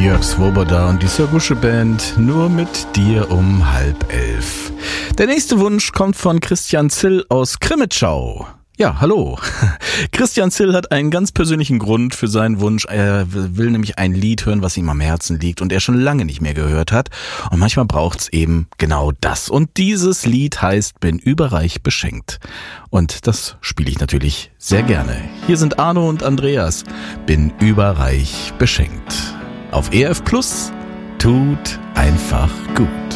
Jörg Swoboda und die Sir Band, nur mit dir um 10:30. Der nächste Wunsch kommt von Christian Zill aus Krimitschau. Ja, hallo. Christian Zill hat einen ganz persönlichen Grund für seinen Wunsch. Er will nämlich ein Lied hören, was ihm am Herzen liegt und er schon lange nicht mehr gehört hat. Und manchmal braucht's eben genau das. Und dieses Lied heißt Bin überreich beschenkt. Und das spiele ich natürlich sehr gerne. Hier sind Arno und Andreas. Bin überreich beschenkt. Auf ERF Plus tut einfach gut.